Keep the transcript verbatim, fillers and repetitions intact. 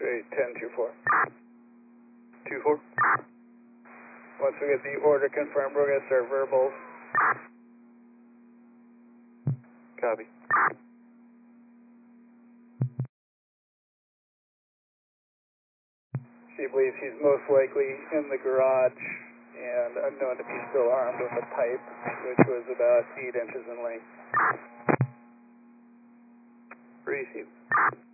Great, ten two four. two four. Once we get the order confirmed, we're going to start verbals. Copy. She believes he's most likely in the garage and unknown to be still armed with a pipe, which was about eight inches in length. Receive.